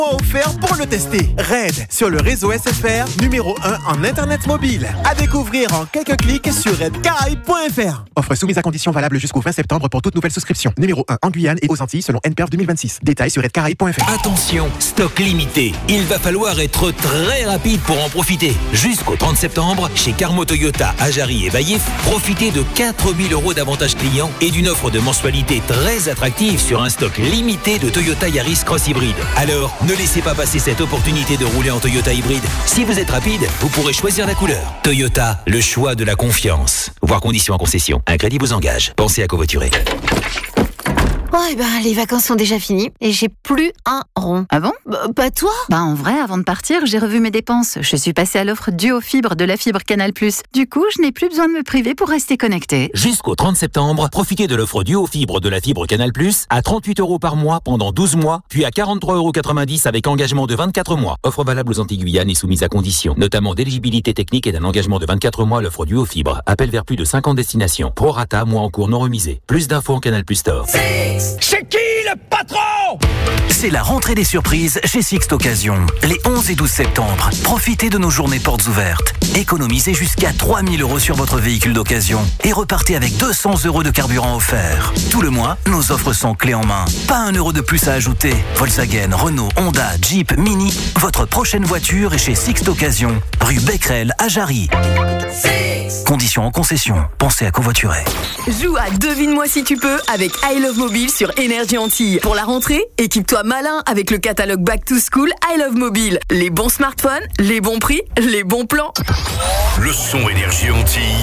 offert pour le tester. RAID sur le réseau SFR, numéro 1 en Internet mobile. À découvrir en quelques clics sur raidcaraïbes.fr. Offre soumise à conditions valables jusqu'au 20 septembre pour toute nouvelle souscription. Numéro 1 en Guyane et aux Antilles selon NPerf 2026. Détails sur raidcaraïbes.fr. Attention, stock limité. Il va falloir être très rapide pour en profiter. Jusqu'au 30 septembre, chez Carmo Toyota, à Jarry et Baillif, profitez de 4 000 € d'avantages clients et d'une offre de mensualité très attractive sur un stock limité de Toyota Yaris Cross Hybride. Alors, ne laissez pas passer cette opportunité de rouler en Toyota hybride. Si vous êtes rapide, vous pourrez choisir la couleur. Toyota, le choix de la confiance. Voir conditions en concession. Un crédit vous engage. Pensez à covoiturer. Ouais, les vacances sont déjà finies et j'ai plus un rond. Ah bon? Pas toi? En vrai, avant de partir, j'ai revu mes dépenses. Je suis passée à l'offre Duo Fibre de la fibre Canal+. Du coup, je n'ai plus besoin de me priver pour rester connectée. Jusqu'au 30 septembre, profitez de l'offre Duo Fibre de la fibre Canal+, à 38 € par mois pendant 12 mois, puis à 43,90 € avec engagement de 24 mois. Offre valable aux Antilles-Guyane et soumise à conditions, notamment d'éligibilité technique et d'un engagement de 24 mois à l'offre Duo Fibre. Appel vers plus de 50 destinations. Prorata, mois en cours non remisé. Plus d'infos en Canal+ Store. C'est qui le patron? C'est la rentrée des surprises chez Sixt Occasion. Les 11 et 12 septembre, profitez de nos journées portes ouvertes. Économisez jusqu'à 3 000 € sur votre véhicule d'occasion et repartez avec 200 € de carburant offert. Tout le mois, nos offres sont clés en main. Pas 1 € de plus à ajouter. Volkswagen, Renault, Honda, Jeep, Mini. Votre prochaine voiture est chez Sixt Occasion, rue Becquerel à Jarry. Conditions en concession. Pensez à covoiturer. Joue à Devine-moi si tu peux avec I Love Mobile sur Énergie Antilles. Pour la rentrée, équipe-toi malin avec le catalogue Back to School I Love Mobile. Les bons smartphones, les bons prix, les bons plans. Le son Énergie Antilles.